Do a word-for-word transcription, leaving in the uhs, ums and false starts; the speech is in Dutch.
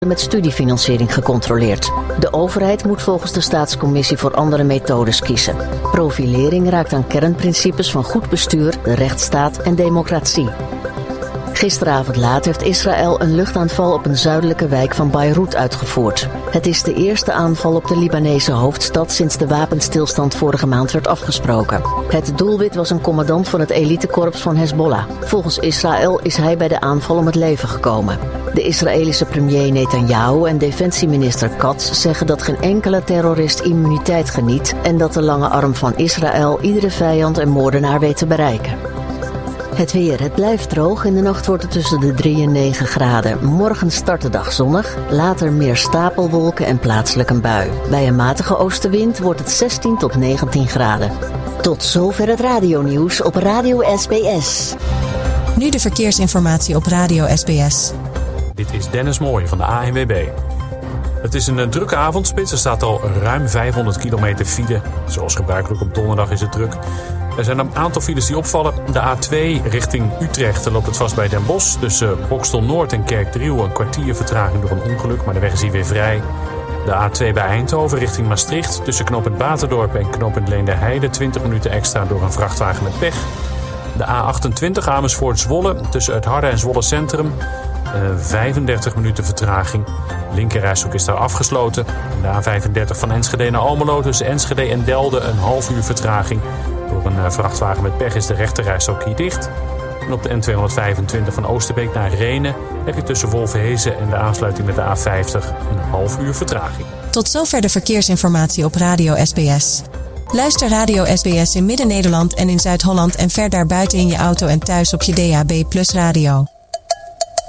met studiefinanciering gecontroleerd. De overheid moet volgens de Staatscommissie voor andere methodes kiezen. Profilering raakt aan kernprincipes van goed bestuur, de rechtsstaat en democratie. Gisteravond laat heeft Israël een luchtaanval op een zuidelijke wijk van Beirut uitgevoerd. Het is de eerste aanval op de Libanese hoofdstad sinds de wapenstilstand vorige maand werd afgesproken. Het doelwit was een commandant van het elitekorps van Hezbollah. Volgens Israël is hij bij de aanval om het leven gekomen. De Israëlische premier Netanyahu en defensieminister Katz zeggen dat geen enkele terrorist immuniteit geniet en dat de lange arm van Israël iedere vijand en moordenaar weet te bereiken. Het weer. Het blijft droog. In de nacht wordt het tussen de drie en negen graden. Morgen start de dag zonnig. Later meer stapelwolken en plaatselijk een bui. Bij een matige oostenwind wordt het zestien tot negentien graden. Tot zover het radionieuws op Radio S B S. Nu de verkeersinformatie op Radio S B S. Dit is Dennis Mooij van de A N W B. Het is een drukke avondspits. Er staat al ruim vijfhonderd kilometer file. Zoals gebruikelijk op donderdag is het druk. Er zijn een aantal files die opvallen. De A twee richting Utrecht loopt het vast bij Den Bosch. Tussen Boxtel Noord en Kerkdriel een kwartier vertraging door een ongeluk, maar de weg is hier weer vrij. De A twee bij Eindhoven richting Maastricht. Tussen knooppunt Baterdorp en knooppunt Leenderheide twintig minuten extra door een vrachtwagen met pech. De A achtentwintig Amersfoort Zwolle tussen het Harde en Zwolle Centrum. Uh, vijfendertig minuten vertraging. Linkerrijstrook is daar afgesloten. De A vijfendertig van Enschede naar Almelo tussen Enschede en Delde een half uur vertraging. Door een uh, vrachtwagen met pech is de rechterrijstrook hier dicht. En op de N tweehonderdvijfentwintig van Oosterbeek naar Rhenen heb je tussen Wolvenhezen en de aansluiting met de A vijftig een half uur vertraging. Tot zover de verkeersinformatie op Radio S B S. Luister Radio S B S in Midden-Nederland en in Zuid-Holland en ver daarbuiten in je auto en thuis op je D A B Plus radio.